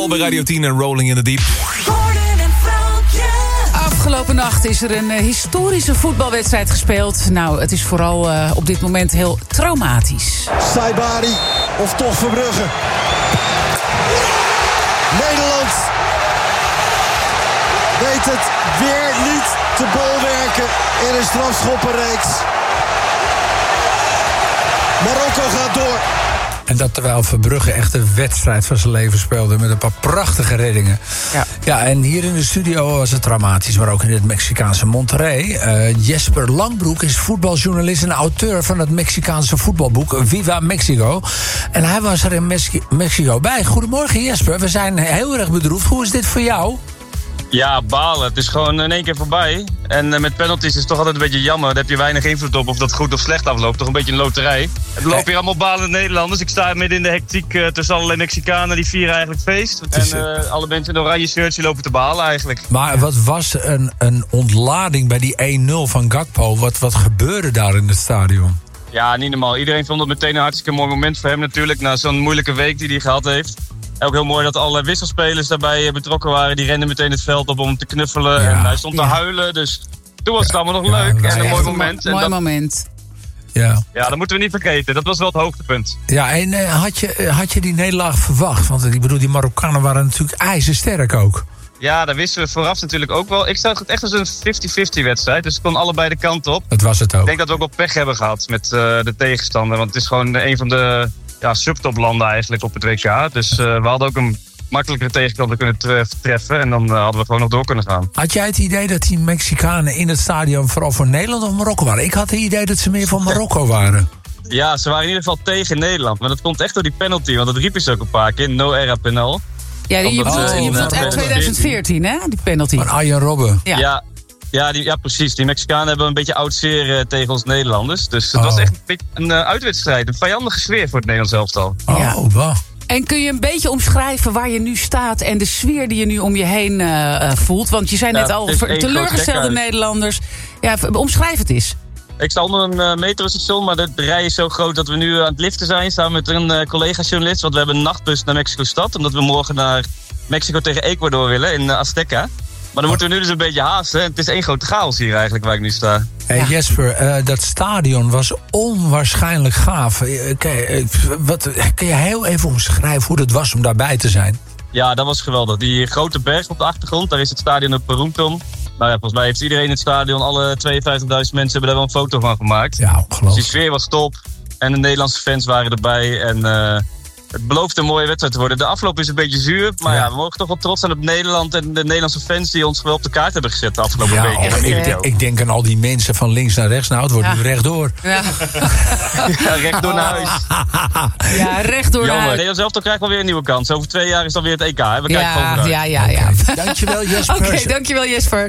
Bij Radio 10 en Rolling in the Deep. Afgelopen nacht is er een historische voetbalwedstrijd gespeeld. Nou, het is vooral op dit moment heel traumatisch. Saibari of toch Verbrugge. Nederland weet het weer niet te bolwerken in een strafschoppenreeks. Marokko gaat door. En dat terwijl Verbrugge echt de wedstrijd van zijn leven speelde. Met een paar prachtige reddingen. Ja, en hier in de studio was het dramatisch. Maar ook in het Mexicaanse Monterrey. Jesper Langbroek is voetbaljournalist en auteur van het Mexicaanse voetbalboek Viva Mexico. En hij was er in Mexico bij. Goedemorgen Jesper, we zijn heel erg bedroefd. Hoe is dit voor jou? Ja, balen. Het is gewoon in één keer voorbij. En met penalties is het toch altijd een beetje jammer. Daar heb je weinig invloed op of dat goed of slecht afloopt. Toch een beetje een loterij. Er lopen hier allemaal balende Nederlanders. Ik sta midden in de hectiek tussen allerlei Mexicanen. Die vieren eigenlijk feest. En alle mensen in oranje shirts die lopen te balen eigenlijk. Maar wat was een ontlading bij die 1-0 van Gakpo? Wat gebeurde daar in het stadion? Ja, niet normaal. Iedereen vond het meteen een hartstikke mooi moment voor hem natuurlijk. Na zo'n moeilijke week die hij gehad heeft. Ook heel mooi dat alle wisselspelers daarbij betrokken waren. Die renden meteen het veld op om te knuffelen. Ja, en hij stond te huilen. Dus toen was het allemaal nog leuk. En een mooi moment. Mooi moment. Ja, dat moeten we niet vergeten. Dat was wel het hoogtepunt. Ja, en had je die nederlaag verwacht? Want ik bedoel, die Marokkanen waren natuurlijk ijzersterk ook. Ja, daar wisten we vooraf natuurlijk ook wel. Ik zag het echt als een 50-50 wedstrijd. Dus het kon allebei de kant op. Dat was het ook. Ik denk dat we ook wel pech hebben gehad met de tegenstander. Want het is gewoon een van de subtoplanden eigenlijk op het WK. Dus we hadden ook een makkelijkere tegenstander kunnen treffen. En dan hadden we gewoon nog door kunnen gaan. Had jij het idee dat die Mexicanen in het stadion vooral voor Nederland of Marokko waren? Ik had het idee dat ze meer van Marokko waren. Ja, ze waren in ieder geval tegen Nederland. Maar dat komt echt door die penalty. Want dat riepen ze ook een paar keer. No era penal. Ja, je bedoelt uit 2014, hè? Die penalty. Van Arjen Robben. Ja, precies. Die Mexicanen hebben een beetje oud zeer tegen ons Nederlanders. Dus het was echt een beetje een uitwedstrijd. Een vijandige sfeer voor het Nederlands elftal. Wow. En kun je een beetje omschrijven waar je nu staat en de sfeer die je nu om je heen voelt? Want je zei net al, teleurgestelde Nederlanders. Ja, omschrijf het eens. Ik sta onder een metrostation, maar de rij is zo groot dat we nu aan het liften zijn. Samen met een collega-journalist. Want we hebben een nachtbus naar Mexico-stad. Omdat we morgen naar Mexico tegen Ecuador willen in Azteca. Maar dan moeten we nu dus een beetje haasten. Het is één grote chaos hier eigenlijk waar ik nu sta. Hey Jesper, dat stadion was onwaarschijnlijk gaaf. Kun je heel even omschrijven hoe het was om daarbij te zijn? Ja, dat was geweldig. Die grote berg op de achtergrond, daar is het stadion op Peruntom. Nou ja, volgens mij heeft iedereen in het stadion, alle 52.000 mensen hebben daar wel een foto van gemaakt. Ja, ongelooflijk. Dus die sfeer was top. En de Nederlandse fans waren erbij. En het belooft een mooie wedstrijd te worden. De afloop is een beetje zuur. Maar ja, we mogen toch wel trots zijn op Nederland en de Nederlandse fans die ons wel op de kaart hebben gezet de afgelopen weken. Ik denk aan al die mensen van links naar rechts. Nou, het wordt nu rechtdoor. Ja, rechtdoor naar huis. Ja, rechtdoor naar huis. Nederland zelf krijgt wel weer een nieuwe kans. Over 2 jaar is dan weer het EK. Hè? We kijken gewoon vooruit. Ja. Dankjewel Jesper. Oké, dankjewel Jesper.